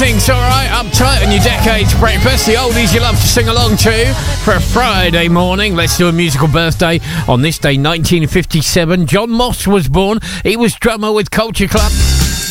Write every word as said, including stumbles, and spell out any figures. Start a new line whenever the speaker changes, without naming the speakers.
Everything's alright, uptight on your Decades breakfast. The oldies you love to sing along to for a Friday morning. Let's do a musical birthday. On this day, nineteen fifty-seven, John Moss was born. He was drummer with Culture Club.